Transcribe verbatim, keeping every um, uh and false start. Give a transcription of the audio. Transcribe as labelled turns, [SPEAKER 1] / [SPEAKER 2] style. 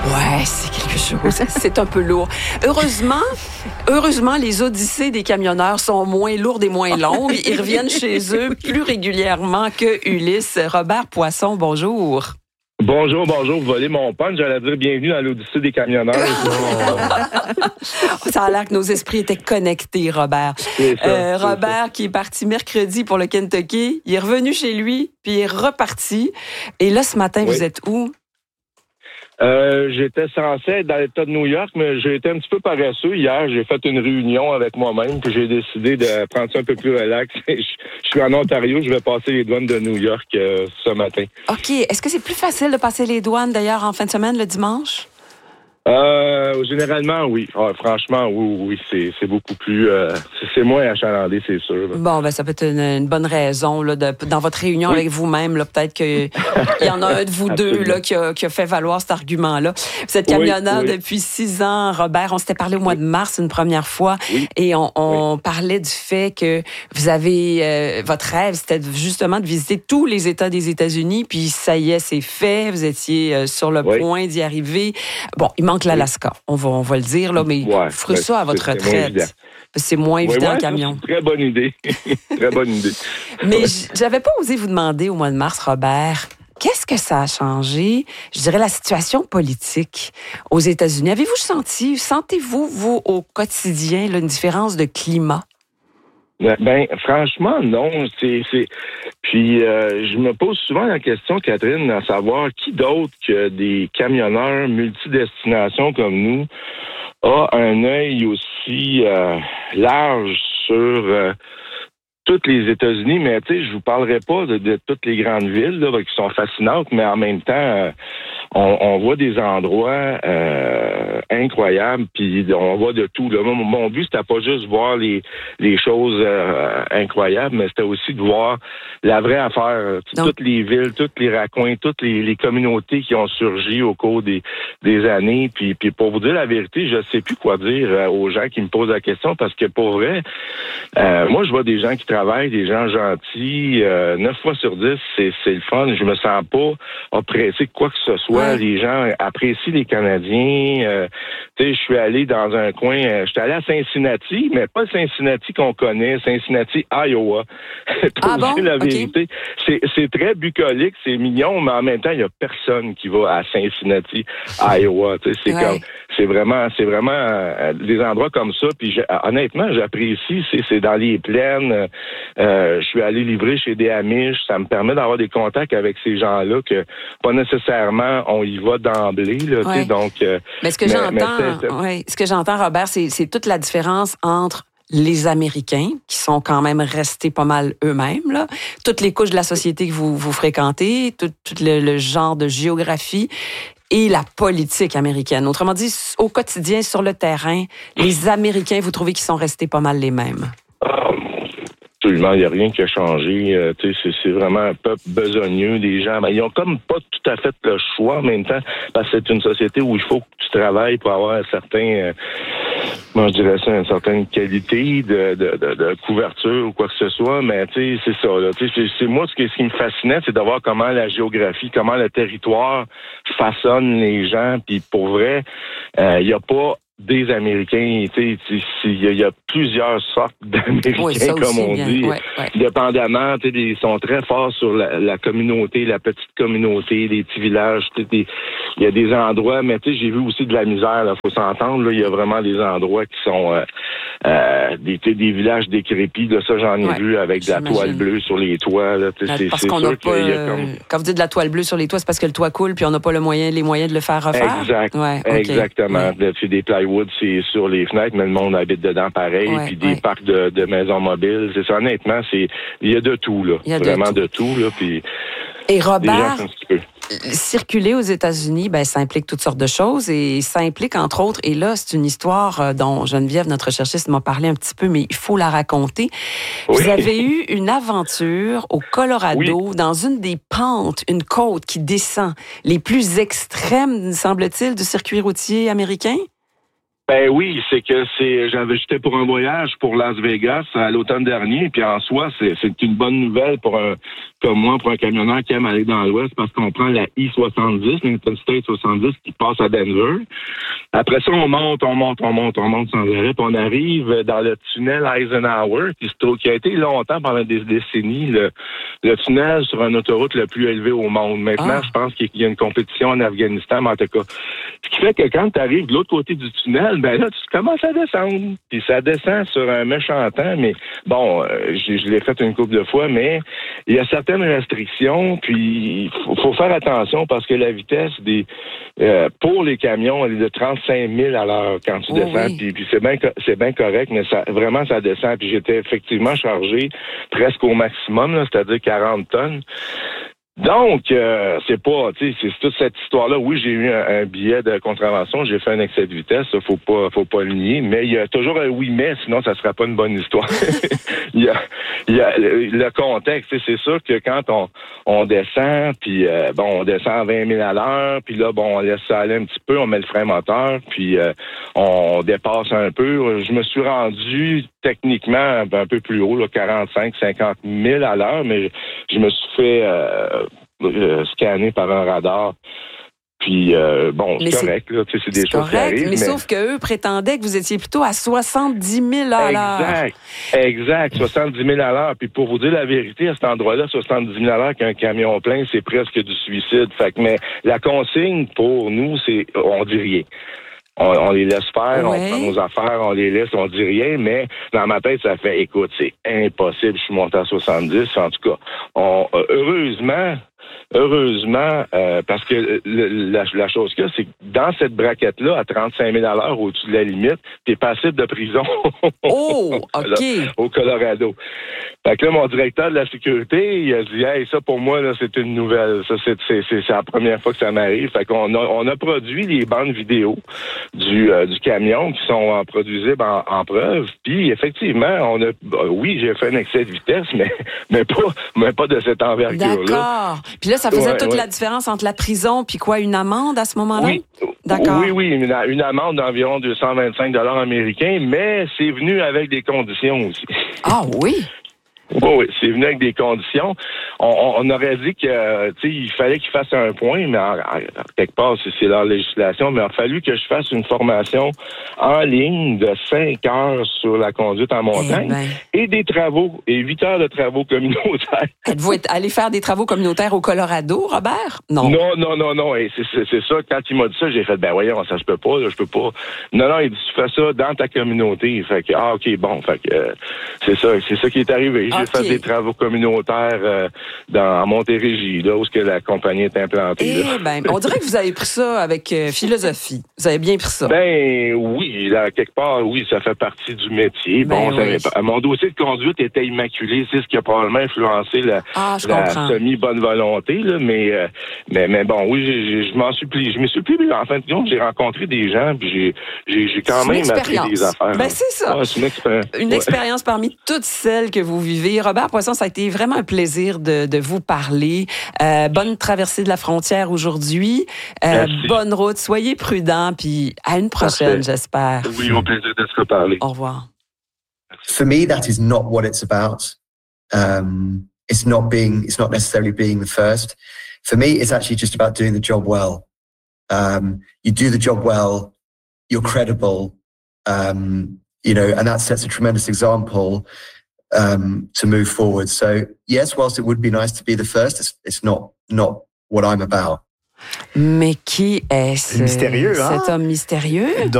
[SPEAKER 1] Ouais, c'est quelque chose. C'est un peu lourd. Heureusement, heureusement, les odyssées des camionneurs sont moins lourdes et moins longues. Ils reviennent chez eux plus régulièrement que Ulysse. Robert Poisson, bonjour.
[SPEAKER 2] Bonjour, bonjour. Vous volez mon punch. J'allais dire bienvenue dans l'Odyssée des camionneurs.
[SPEAKER 1] Ça a l'air que nos esprits étaient connectés, Robert.
[SPEAKER 2] C'est ça,
[SPEAKER 1] euh,
[SPEAKER 2] c'est
[SPEAKER 1] Robert,
[SPEAKER 2] ça.
[SPEAKER 1] qui est parti mercredi pour le Kentucky, il est revenu chez lui, puis il est reparti. Et là, ce matin,
[SPEAKER 2] Oui.
[SPEAKER 1] vous êtes où?
[SPEAKER 2] Euh, j'étais censé être dans l'État de New York, mais j'ai été un petit peu paresseux. Hier, j'ai fait une réunion avec moi-même, puis j'ai décidé de prendre ça un peu plus relax. je, je suis en Ontario, je vais passer les douanes de New York euh, ce matin.
[SPEAKER 1] OK. Est-ce que c'est plus facile de passer les douanes, d'ailleurs, en fin de semaine, le dimanche?
[SPEAKER 2] Euh, généralement, oui. Ah, franchement, oui, oui, c'est, c'est beaucoup plus... Euh, c'est, c'est moins achalandé, c'est sûr. Là.
[SPEAKER 1] Bon, ben ça peut être une, une bonne raison là, de, dans votre réunion
[SPEAKER 2] Oui.
[SPEAKER 1] avec vous-même. Là, peut-être qu'il y en a un de vous deux là, qui, a, qui a fait valoir cet argument-là. Vous êtes camionneur
[SPEAKER 2] oui, oui.
[SPEAKER 1] depuis six ans, Robert. On s'était parlé au mois de mars une première fois
[SPEAKER 2] Oui.
[SPEAKER 1] et on, on parlait du fait que vous avez... Euh, votre rêve, c'était justement de visiter tous les États des États-Unis. Puis ça y est, c'est fait. Vous étiez euh, sur le
[SPEAKER 2] Oui.
[SPEAKER 1] point d'y arriver. Bon, il manque l'Alaska. On va, on va le dire, là, mais
[SPEAKER 2] Ouais,
[SPEAKER 1] vous ferez
[SPEAKER 2] ben,
[SPEAKER 1] ça à votre
[SPEAKER 2] c'est- c'est moins évident.
[SPEAKER 1] retraite. C'est moins
[SPEAKER 2] Oui,
[SPEAKER 1] évident
[SPEAKER 2] ouais,
[SPEAKER 1] en
[SPEAKER 2] ça,
[SPEAKER 1] camion.
[SPEAKER 2] c'est une très bonne idée. Très bonne idée.
[SPEAKER 1] Mais
[SPEAKER 2] Ouais.
[SPEAKER 1] j- j'avais pas osé vous demander au mois de mars, Robert, qu'est-ce que ça a changé, je dirais, la situation politique aux États-Unis? Avez-vous senti, sentez-vous, vous, au quotidien, là, une différence de climat?
[SPEAKER 2] Ben, ben, franchement, non. C'est, c'est... Puis, euh, je me pose souvent la question, Catherine, à savoir qui d'autre que des camionneurs multidestinations comme nous a un œil aussi euh, large sur euh, toutes les États-Unis. Mais tu sais, je vous parlerai pas de, de toutes les grandes villes là, qui sont fascinantes, mais en même temps, euh, on, on voit des endroits euh, incroyables, puis on voit de tout. Là. Mon, mon but, c'était pas juste voir les, les choses euh, incroyables, mais c'était aussi de voir la vraie affaire.
[SPEAKER 1] Donc,
[SPEAKER 2] toutes les villes, tous les raccoins, toutes les, les communautés qui ont surgi au cours des, des années. Puis, puis pour vous dire la vérité, je sais plus quoi dire euh, aux gens qui me posent la question, parce que pour vrai, euh, moi, je vois des gens qui travaillent, des gens gentils. Euh, neuf fois sur dix, c'est, c'est le fun. Je me sens pas oppressé de quoi que ce soit.
[SPEAKER 1] Ouais.
[SPEAKER 2] Les gens apprécient les Canadiens. Euh, tu sais, je suis allé dans un coin, euh, je suis allé à Cincinnati, mais pas Cincinnati qu'on connaît, Cincinnati, Iowa. Pour
[SPEAKER 1] Ah bon?
[SPEAKER 2] dire la
[SPEAKER 1] OK.
[SPEAKER 2] vérité, c'est, c'est très bucolique, c'est mignon, mais en même temps, il y a personne qui va à Cincinnati, Iowa. Tu sais, c'est
[SPEAKER 1] Ouais.
[SPEAKER 2] comme, c'est vraiment, c'est vraiment euh, des endroits comme ça. Puis j'ai- honnêtement, j'apprécie. C'est, c'est dans les plaines. Euh, je suis allé livrer chez des Amish. Ça me permet d'avoir des contacts avec ces gens-là que pas nécessairement on y va d'emblée. Là, tu sais.
[SPEAKER 1] Ouais.
[SPEAKER 2] Donc, euh,
[SPEAKER 1] Mais ce que
[SPEAKER 2] mais-
[SPEAKER 1] j'entends,
[SPEAKER 2] mais c'est- c'est-
[SPEAKER 1] ouais, ce que j'entends, Robert, c'est, c'est toute la différence entre les Américains, qui sont quand même restés pas mal eux-mêmes, là, toutes les couches de la société que vous, vous fréquentez, tout, tout le, le genre de géographie, et la politique américaine. Autrement dit, au quotidien, sur le terrain, les Américains, vous trouvez qu'ils sont restés pas mal les mêmes?
[SPEAKER 2] Ah, absolument, il n'y a rien qui a changé. Euh, tu sais, c'est, c'est vraiment un peuple besogneux. Les gens, ben, ils ont comme pas tout à fait le choix en même temps, parce que c'est une société où il faut que tu travailles pour avoir un certain, euh, moi je dirais ça, une certaine qualité de, de, de, de couverture ou quoi que ce soit. Mais tu sais, c'est ça. Là, tu sais, c'est, c'est moi ce qui, ce qui me fascinait, c'est de voir comment la géographie, comment le territoire façonne les gens. Puis pour vrai, il euh, n'y a pas des Américains, tu sais, il y, y a plusieurs sortes d'Américains,
[SPEAKER 1] Oui, ça
[SPEAKER 2] comme
[SPEAKER 1] aussi,
[SPEAKER 2] on
[SPEAKER 1] bien.
[SPEAKER 2] dit.
[SPEAKER 1] Ouais, ouais.
[SPEAKER 2] Dépendamment, tu sais, ils sont très forts sur la, la communauté, la petite communauté, les petits villages. Il y a des endroits, mais tu sais, j'ai vu aussi de la misère. Il faut s'entendre. Il y a vraiment des endroits qui sont euh, euh, des, des villages décrépits. Là, ça, j'en ai
[SPEAKER 1] Ouais,
[SPEAKER 2] vu avec de la
[SPEAKER 1] j'imagine.
[SPEAKER 2] toile bleue sur les toits. Là, c'est,
[SPEAKER 1] Parce
[SPEAKER 2] c'est
[SPEAKER 1] qu'on
[SPEAKER 2] sûr
[SPEAKER 1] n'a pas...
[SPEAKER 2] qu'il y a comme...
[SPEAKER 1] Quand vous dites de la toile bleue sur les toits, c'est parce que le toit coule puis on n'a pas le moyen, les moyens de le faire refaire?
[SPEAKER 2] Exact.
[SPEAKER 1] Ouais, okay.
[SPEAKER 2] Exactement.
[SPEAKER 1] Ouais.
[SPEAKER 2] C'est des plywood, c'est sur les fenêtres, mais le monde habite dedans pareil.
[SPEAKER 1] Ouais,
[SPEAKER 2] puis des
[SPEAKER 1] ouais.
[SPEAKER 2] parcs de, de maisons mobiles. C'est ça, honnêtement, c'est il y a de tout, là.
[SPEAKER 1] Il y a de
[SPEAKER 2] Vraiment
[SPEAKER 1] tout.
[SPEAKER 2] de tout, là. Puis
[SPEAKER 1] Et
[SPEAKER 2] les gens
[SPEAKER 1] Robert,
[SPEAKER 2] font un petit peu.
[SPEAKER 1] circuler aux États-Unis, ben, ça implique toutes sortes de choses et ça implique, entre autres, et là, c'est une histoire euh, dont Geneviève, notre recherchiste, m'a parlé un petit peu, mais il faut la raconter.
[SPEAKER 2] Oui.
[SPEAKER 1] Vous avez eu une aventure au Colorado,
[SPEAKER 2] Oui.
[SPEAKER 1] dans une des pentes, une côte qui descend, les plus extrêmes, semble-t-il, du circuit routier américain?
[SPEAKER 2] Ben oui, c'est que c'est j'avais j'étais pour un voyage pour Las Vegas à l'automne dernier, puis en soi, c'est, c'est une bonne nouvelle pour un comme moi, pour un camionneur qui aime aller dans l'Ouest, parce qu'on prend la I soixante-dix, l'Interstate soixante-dix qui passe à Denver. Après ça, on monte, on monte, on monte, on monte sans arrêt, puis on arrive dans le tunnel Eisenhower, qui, qui a été longtemps, pendant des décennies, le, le tunnel sur une autoroute le plus élevé au monde. Maintenant, ah. je pense qu'il y a une compétition en Afghanistan, mais en tout cas. Ce qui fait que quand tu arrives de l'autre côté du tunnel, ben là, tu commences à descendre. Puis ça descend sur un méchant temps, mais bon, euh, je, je l'ai fait une couple de fois, mais il y a certaines restrictions, puis il faut, faut faire attention parce que la vitesse des euh, pour les camions, elle est de trente-cinq mille à l'heure quand tu oh descends, oui. puis, puis c'est bien c'est bien correct, mais ça vraiment ça descend, puis j'étais effectivement chargé presque au maximum, là, c'est-à-dire quarante tonnes. Donc, euh, c'est pas, tu sais, c'est toute cette histoire-là. Oui, j'ai eu un, un billet de contravention, j'ai fait un excès de vitesse, ça, faut pas, faut pas le nier, mais il y a toujours un oui mais, sinon ça sera pas une bonne histoire. il y a, il y a le, le contexte, c'est sûr que quand on, on descend, puis euh, bon, on descend à vingt mille à l'heure, puis là, bon, on laisse ça aller un petit peu, on met le frein moteur, puis euh, on dépasse un peu. Je me suis rendu techniquement un peu plus haut, là, quarante-cinq, cinquante mille à l'heure, mais je me suis fait euh, euh, scanner par un radar. Puis, euh, bon, c'est correct, là, tu sais, c'est des
[SPEAKER 1] c'est
[SPEAKER 2] choses
[SPEAKER 1] correct,
[SPEAKER 2] qui arrivent.
[SPEAKER 1] Mais,
[SPEAKER 2] mais
[SPEAKER 1] sauf qu'eux prétendaient que vous étiez plutôt à soixante-dix mille à l'heure.
[SPEAKER 2] Exact, exact, soixante-dix mille à l'heure. Puis pour vous dire la vérité, à cet endroit-là, soixante-dix mille à l'heure qu'un camion plein, c'est presque du suicide. Fait que, mais la consigne pour nous, c'est on dit rien. On, on les laisse faire, ouais. on prend nos affaires, on les laisse, on dit rien, mais dans ma tête, ça fait, écoute, c'est impossible, je suis monté à soixante-dix, en tout cas. On, heureusement, heureusement, euh, parce que le, la, la chose qu'il y a, c'est que dans cette braquette-là, à trente-cinq mille à l'heure, au-dessus de la limite, t'es passible de prison.
[SPEAKER 1] Oh, OK.
[SPEAKER 2] Au Colorado. Fait que là, mon directeur de la sécurité, il a dit, hey, ça, pour moi, là, c'est une nouvelle. Ça, c'est, c'est, c'est, c'est la première fois que ça m'arrive. Fait qu'on a, on a produit les bandes vidéo du, euh, du camion qui sont euh, produisibles en, en preuve. Puis, effectivement, on a, bah, oui, j'ai fait un excès de vitesse, mais, mais pas, mais pas de cette envergure-là.
[SPEAKER 1] D'accord. Puis là, ça faisait
[SPEAKER 2] ouais,
[SPEAKER 1] toute
[SPEAKER 2] ouais.
[SPEAKER 1] la différence entre la prison puis quoi, une amende à ce moment-là?
[SPEAKER 2] Oui.
[SPEAKER 1] D'accord.
[SPEAKER 2] Oui, oui, une, une amende d'environ deux cent vingt-cinq dollars américains, mais c'est venu avec des conditions aussi.
[SPEAKER 1] Ah oui?
[SPEAKER 2] Oui, oui, c'est venu avec des conditions. On, on aurait dit que, tu sais, il fallait qu'il fasse un point, mais en, en, quelque part, c'est, c'est leur législation, mais il a fallu que je fasse une formation en ligne de cinq heures sur la conduite en montagne eh ben. et des travaux, et huit heures de travaux communautaires.
[SPEAKER 1] Êtes-vous allé faire des travaux communautaires au Colorado, Robert? Non.
[SPEAKER 2] Non, non, non, non. Et c'est, c'est, c'est ça. Quand il m'a dit ça, j'ai fait, ben voyons, ça se peut pas, là, je peux pas. Non, non, il dit, tu fais ça dans ta communauté. Fait que, ah, OK, bon, fait que, euh, c'est ça, c'est ça qui est arrivé. J'ai okay. fait des travaux communautaires euh, dans à Montérégie, là où que la compagnie est implantée.
[SPEAKER 1] Eh ben, on dirait que vous avez pris ça avec euh, philosophie. Vous avez bien pris ça.
[SPEAKER 2] Ben oui, là, quelque part, oui, ça fait partie du métier. Ben bon, oui. ça, mon dossier de conduite était immaculé. C'est ce qui a probablement influencé la,
[SPEAKER 1] ah,
[SPEAKER 2] la semi-bonne volonté, là, mais, euh, mais, mais bon, oui, j'ai, je m'en suis plié. Je me suis plié, en fin de compte, j'ai rencontré des gens, puis j'ai, j'ai, j'ai quand même appris des affaires.
[SPEAKER 1] Ben c'est ça.
[SPEAKER 2] Ouais, c'est une, expéri-
[SPEAKER 1] une
[SPEAKER 2] ouais.
[SPEAKER 1] expérience parmi toutes celles que vous vivez. Robert Poisson, ça a été vraiment un plaisir de, de vous parler. Euh, bonne traversée de la frontière aujourd'hui. Euh, bonne route. Soyez prudents, puis à une prochaine, Parfait. J'espère.
[SPEAKER 2] Oui, au plaisir de se reparler.
[SPEAKER 1] Au revoir.
[SPEAKER 3] For me, that is not what it's about. Um, it's not being, it's not necessarily being the first. For me, it's actually just about doing the job well. Um, you do the job well, you're credible, um, you know, and that sets a tremendous example um, to move forward. So yes, whilst it would be nice to be the first, it's, it's not, not what I'm about.
[SPEAKER 1] Mais qui est ce,
[SPEAKER 4] mystérieux, hein?
[SPEAKER 1] cet homme mystérieux?